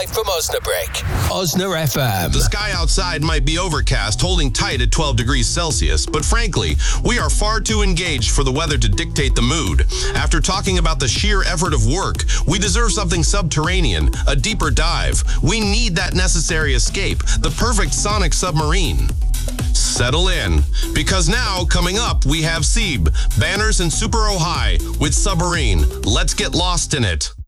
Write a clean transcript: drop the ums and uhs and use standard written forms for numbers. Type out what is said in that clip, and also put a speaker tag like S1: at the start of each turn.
S1: live from Osnabrück. Osna FM.
S2: The sky outside might be overcast, holding tight at 12 degrees Celsius, but frankly, we are far too engaged for the weather to dictate the mood. After talking about the sheer effort of work, we deserve something subterranean, a deeper dive. We need that necessary escape, the perfect sonic submarine. Settle in, because now, coming up, we have Sieb, Banners, and Super Ohio with Submarine. Let's get lost in it.